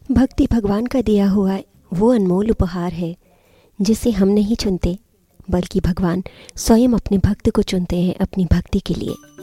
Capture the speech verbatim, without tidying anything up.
भक्ति भगवान का दिया हुआ वो अनमोल उपहार है जिसे हम नहीं चुनते, बल्कि भगवान स्वयं अपने भक्त को चुनते हैं अपनी भक्ति के लिए।